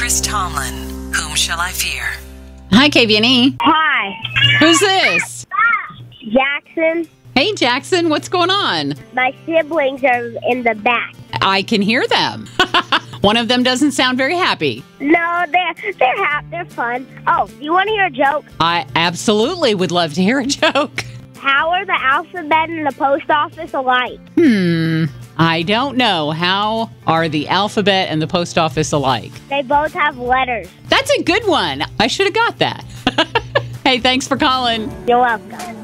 Chris Tomlin. Whom shall I fear? Hi, KVNE. Hi, Who's this? Jackson. Hey, Jackson, what's going on? My siblings are in the back. I can hear them. One of them doesn't sound very happy. No, they're happy. They're fun. Oh, you want to hear a joke? I absolutely would love to hear a joke. How are the alphabet and the post office alike? I don't know. How are the alphabet and the post office alike? They both have letters. That's a good one. I should have got that. Hey, thanks for calling. You're welcome.